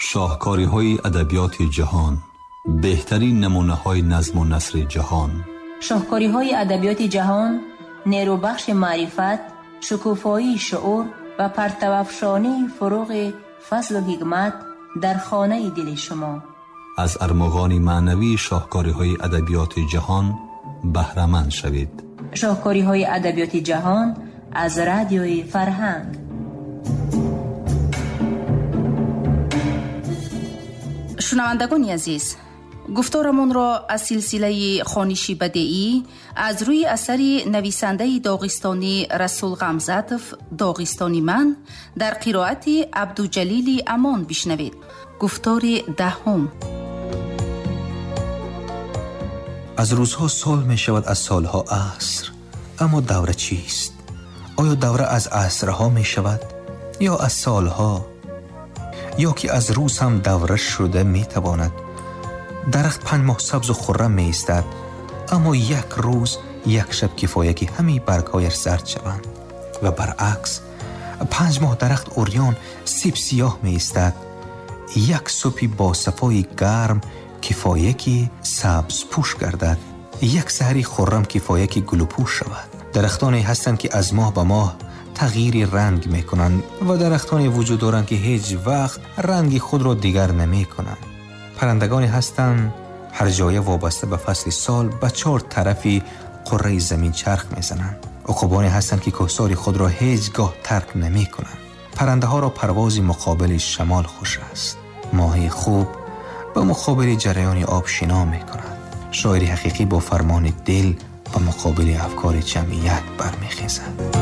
شاهکاری‌های ادبیات جهان، بهترین نمونه‌های نظم و نثر جهان. شاهکاری‌های ادبیات جهان، نیروبخش معرفت، شکوفایی شعور و پرتوافشانی فروغ فضل و حکمت در خانه دل شما. از ارمغان معنوی شاهکاری‌های ادبیات جهان بهره‌مند شوید. شاهکاری‌های ادبیات جهان از رادیوی فرهنگ. شنوندگان عزیز، گفتارمون را از سلسله خوانشی بدیعی از روی اثر نویسنده داغستانی رسول غمزاتف داغستانی من در قرائت عبدالجلیل امان بشنوید. گفتار دهم. از روزها سال می شود، از سالها عصر. اما دوره چیست؟ آیا دوره از عصرها می شود یا از سالها؟ یا که از روز هم دوره شده می تواند؟ درخت 5 ماه سبز و خرم می ایستد، اما یک روز یک شب کفایه که همه برگ‌هایش زرد شوند، و برعکس 5 ماه درخت عریان سیب سیاه می ایستد، یک صبحی با صفای گرم کفایه که سبز پوش گردد، یک سحری خرم کفایه که گل پوش شود. درختانی هستند که از ماه به ماه تغییر رنگ می کنند و درختانی وجود دارند که هیچ وقت رنگ خود را دیگر نمی کنند. پرندگانی هستند هر جایه وابسته به فصل سال به 4 طرفی قره زمین چرخ می زنند. عقابانی هستند که کوهسار خود را هیچگاه ترک نمی کنند. پرنده ها را پرواز مقابل شمال خوش است. ماهی خوب به مقابل جریان آب شنا می کند. شاعری حقیقی با فرمان دل و مقابل افکار جمعیت برمیخیزد.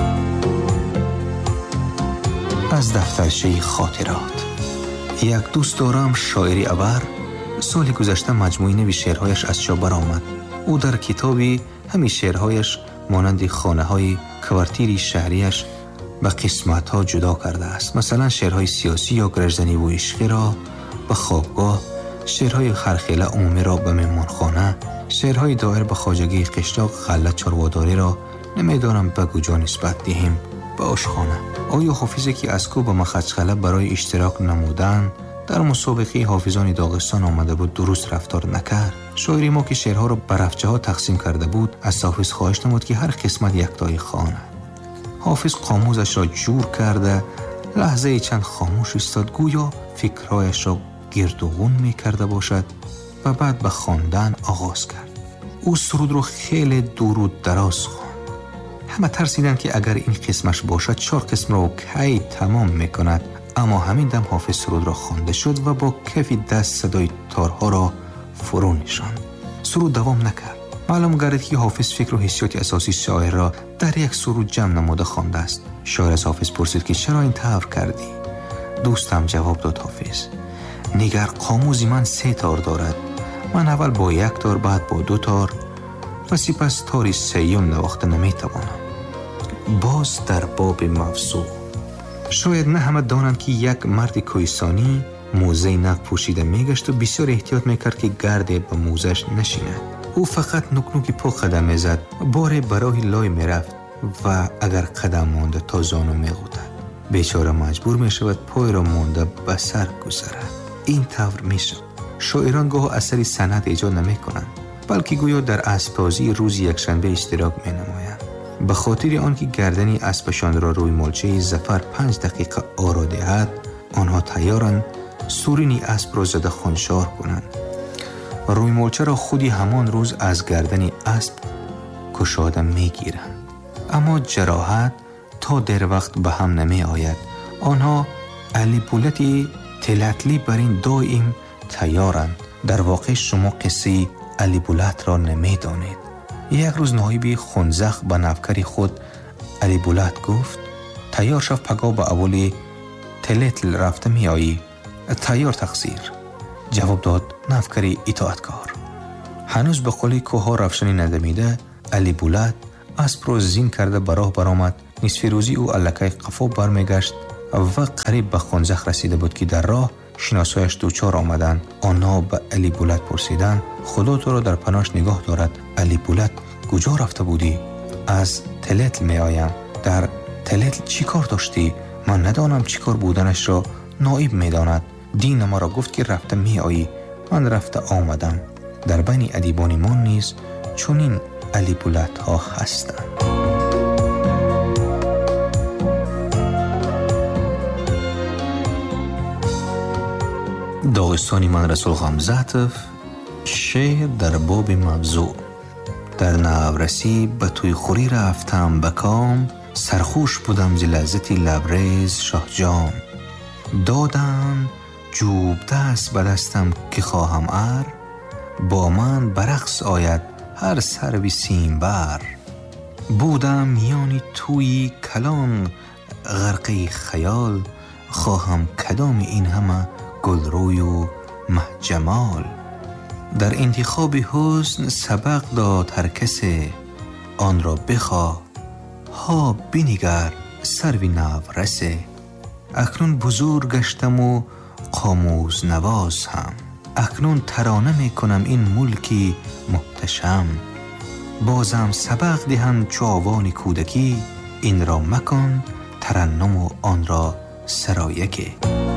از دفترچه خاطرات. یک دوست دارم شاعری ابر سال گذشته مجموعه نوی شعرهایش از چاپ برآمد. او در کتابی همین شعرهایش مانند خانه های کوارتیری شهریش به قسمت ها جدا کرده است. مثلا شعرهای سیاسی یا گرجزنی و عشقی را به خوابگاه، شعرهای خرخیله عمومی را به مهمانخانه، شعرهای دایر به خواجگی قشلاق غله چارواداری را نمیدانم به کجا نسبت دهیم به آشخانه. آیا حافظی که از کو به مخچخله برای اشتراک نمودن در مسابقه حافظان داغستان آمده بود درست رفتار نکرد؟ شاعری ما که شعرها را به رفچه ها تقسیم کرده بود از حافظ خواهش نمود که هر قسمت یک تای خوانه. حافظ قاموزش را جور کرده لحظه چند خاموش ایستاد، گویا فکرهایش را گردوغون می کرده باشد و بعد به خواندن آغاز کرد. او سرود رو خیلی درود دراز خواند. همه ترسیدن که اگر این قسمش باشد 4 قسم را کی تمام میکند، اما همین دم حافظ سرود را خوانده شد و با کف دست صدای تارها را فرو نشاند. سرود دوام نکرد. معلوم گردید که حافظ فکر و حسیات اساسی شاعر را در یک سرود جمع نموده خوانده است. شاعر از حافظ پرسید که چرا این طور کردی؟ دوستم جواب داد حافظ نگر قاموزی من 3 تار دارد. من اول با 1 تار، بعد با 2 تار و سپس تاری 3 نواخته نمیتوانم. باز در باب موضوع. شاید نه همه دانند که یک مرد کوهستانی موزه نق پوشیده میگشت و بسیار احتیاط میکرد که گرد به موزش نشیند. او فقط نکنوکی پا قدم میزد، باره برای لای میرفت و اگر قدم مانده تا زانو میغوتد. بیچاره مجبور میشود پای را مانده به سر گذارد. این طور میشد. شاعران گاه اثری سند ایجاد نمی کنند، بلکه گویا در اسب‌بازی روز یکشنبه اشتراک می نمایند. به خاطر آنکه گردنی اسبشان را روی ملچه ظفر 5 دقیقه آرا دهد، آنها تیارند سورینی اسب را زده خونشار کنند. روی ملچه را خودی همان روز از گردنی اسب کشاده می گیرند. اما جراحت تا در وقت به هم نمی آید. آنها علی بولتی تلتلی بر این دائم تیارند. در واقع شما قصه علی بولت را نمی دانید. یک روز نایبی خونزخ به نوکر خود علی بولت گفت تیار شو پگاه به اولی تلتل رفته می آیی. تیار تقصیر. جواب داد نوکری اطاعتکار. هنوز به قلی کوه ها روشنی ندمیده علی بولت اسب را زین کرده براه برآمد. نصف روزی او الکای قفا برمیگشت و قریب به خونزخ رسیده بود که در راه شناسایش دوچار آمدند. آنها به علی بولت پرسیدند خدا تو را در پناهش نگاه دارد. علی بولت کجا رفته بودی؟ از تلتل می آیم. در تلتل چی کار داشتی؟ من ندانم چی کار بودنش را نایب می داند. دین ما را گفت که رفته می آیی، من رفته آمدم. در بین ادیبان ما نیز چنین علی بولدها هستند. داغستانی من رسول غمزاتف. شعر در باب موضوع. در نورسی به توی خوری رفتم بکام، سرخوش بودم ز لذتی لبریز شاهجام. دادن جوب دست به دستم که خواهم ار، با من برقص آید هر سروی سیمبر. بودم میانی توی کلان غرقی خیال، خواهم کدام این همه گل روی و محجمال. در انتخاب حسن سبق داد هر کسی، آن را بخواه ها بنگر سروی نورسه. اکنون بزرگ گشتم و قاموز نواز هم، اکنون ترانه می کنم این ملکی محتشم. بازم سبق دهم چوان کودکی، این را مکن ترنم و آن را سرایکی.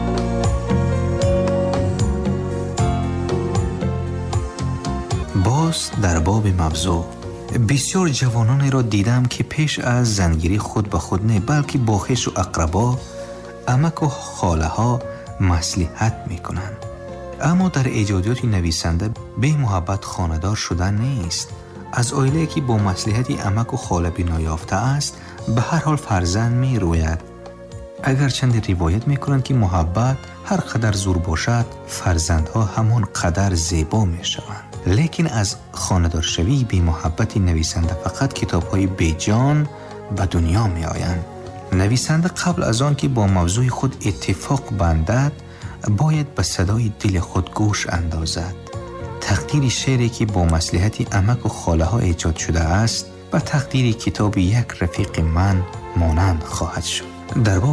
باز در باب موضوع. بسیار جوانانی را دیدم که پیش از زنگیری خود به خود نه، بلکه با خویش و اقربا، عمک و خاله ها مصلحت می کنند. اما در ایجادیات نویسنده به محبت خاندار شدن نیست. از عائله که با مصلحت عمک و خاله بنا یافته است، به هر حال فرزند می روید. اگرچند روایت می کنند که محبت هر قدر زور باشد، فرزندها همان قدر زیبا می شوند. لیکن از خاندار شوی بی محبت نویسنده فقط کتاب‌های بیجان به دنیا می آیند. نویسنده قبل از آن که با موضوع خود اتفاق بندد، باید به صدای دل خود گوش اندازد. تقدیر شعری که با مصلحت عمک و خاله ها ایجاد شده است، به تقدیر کتاب یک رفیق من مانند خواهد شد. در